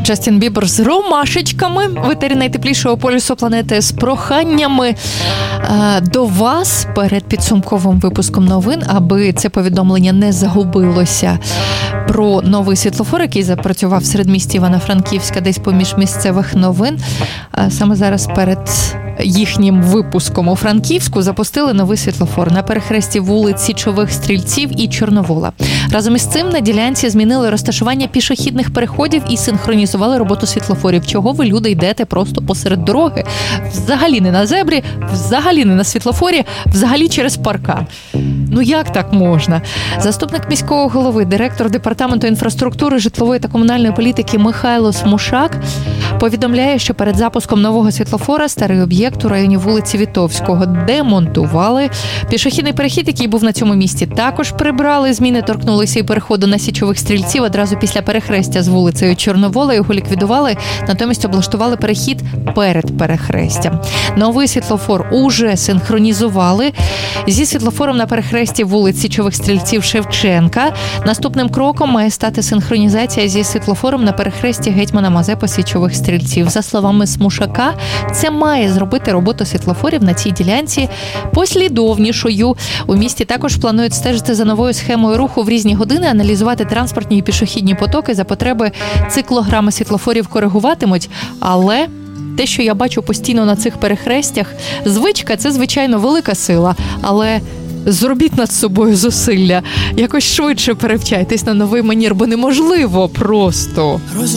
Джастін Бібер з ромашечками в етері найтеплішого полюсу планети з проханнями до вас перед підсумковим випуском новин, аби це повідомлення не загубилося, про новий світлофор, який запрацював в середмісті Івано-Франківська, десь поміж місцевих новин. Саме зараз перед їхнім випуском у Франківську запустили новий світлофор на перехресті вулиць Січових Стрільців і Чорновола. Разом із цим на ділянці змінили розташування пішохідних переходів і синхронізували роботу світлофорів. Чого ви, люди, йдете просто посеред дороги? Взагалі не на зебрі, взагалі не на світлофорі, взагалі через паркан. Ну як так можна? Заступник міського голови, директор департаменту інфраструктури, житлової та комунальної політики Михайло Смушак повідомляє, що перед запуском нового світлофора старий об'єкт у районі вулиці Вітовського демонтували. Пішохідний перехід, який був на цьому місці, також прибрали. Зміни торкнулися і переходу на Січових Стрільців. Одразу після перехрестя з вулицею Чорновола його ліквідували, натомість облаштували перехід перед перехрестям. Новий світлофор уже синхронізували зі світлофором на перехресті вулиць Січових Стрільців Шевченка. Наступним кроком має стати синхронізація зі світлофором на перехресті гетьмана Мазепи Січових Стрільців. За словами Смушака, це має зробити роботу світлофорів на цій ділянці послідовнішою. У місті також планують стежити за новою схемою руху в різні години, аналізувати транспортні і пішохідні потоки, за потреби циклограми світлофорів коригуватимуть, але те, що я бачу постійно на цих перехрестях, звичка – це, звичайно, велика сила, але зробіть над собою зусилля, якось швидше перевчайтесь на новий манір, бо неможливо просто.